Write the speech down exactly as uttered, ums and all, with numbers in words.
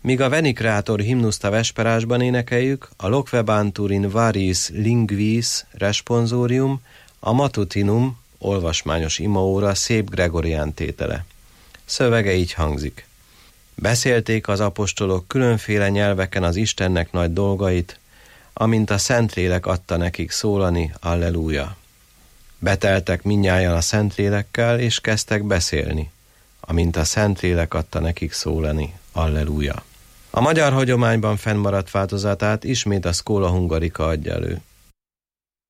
Míg a Venicreator himnuszt a vesperásban énekeljük, a Loquebantur in variis linguis responsorium, a Matutinum, olvasmányos imaóra szép gregorián tétele. Szövege így hangzik. Beszélték az apostolok különféle nyelveken az Istennek nagy dolgait, amint a Szentlélek adta nekik szólani, alleluja. Beteltek mindnyájan a Szentlélekkel, és kezdtek beszélni, amint a Szentlélek adta nekik szólani, alleluja. A magyar hagyományban fennmaradt változatát ismét a Schola Hungarica adja elő.